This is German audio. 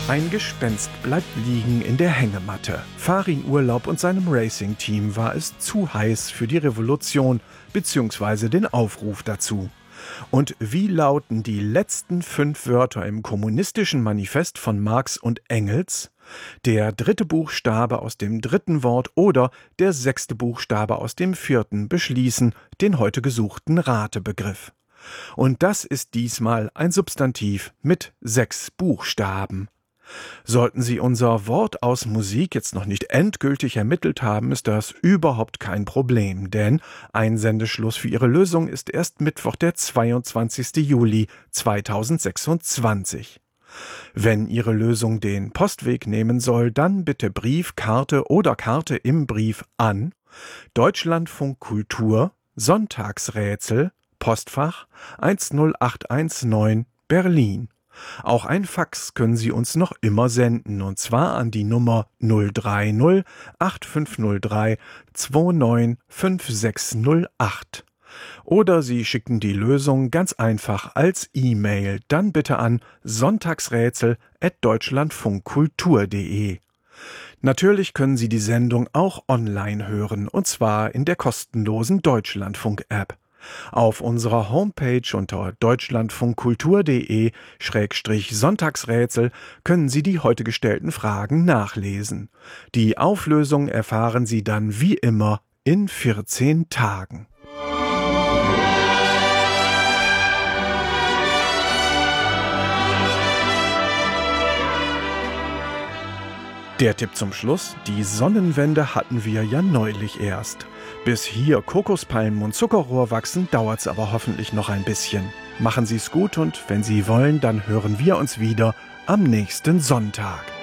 Ein Gespenst bleibt liegen in der Hängematte. Farin Urlaub und seinem Racing-Team war es zu heiß für die Revolution bzw. den Aufruf dazu. Und wie lauten die letzten 5 Wörter im kommunistischen Manifest von Marx und Engels? Der 3. Buchstabe aus dem 3. Wort oder der 6. Buchstabe aus dem 4. beschließen den heute gesuchten Ratebegriff. Und das ist diesmal ein Substantiv mit 6 Buchstaben. Sollten Sie unser Wort aus Musik jetzt noch nicht endgültig ermittelt haben, ist das überhaupt kein Problem, denn Einsendeschluss für Ihre Lösung ist erst Mittwoch, der 22. Juli 2026. Wenn Ihre Lösung den Postweg nehmen soll, dann bitte Brief, Karte oder Karte im Brief an Deutschlandfunk Kultur, Sonntagsrätsel, Postfach 10819 Berlin. Auch ein Fax können Sie uns noch immer senden, und zwar an die Nummer 030 8503 295608. Oder Sie schicken die Lösung ganz einfach als E-Mail, dann bitte an sonntagsrätsel@deutschlandfunkkultur.de. Natürlich können Sie die Sendung auch online hören, und zwar in der kostenlosen Deutschlandfunk-App. Auf unserer Homepage unter deutschlandfunkkultur.de/Sonntagsrätsel können Sie die heute gestellten Fragen nachlesen. Die Auflösung erfahren Sie dann wie immer in 14 Tagen. Der Tipp zum Schluss: Die Sonnenwende hatten wir ja neulich erst. Bis hier Kokospalmen und Zuckerrohr wachsen, dauert's aber hoffentlich noch ein bisschen. Machen Sie's gut, und wenn Sie wollen, dann hören wir uns wieder am nächsten Sonntag.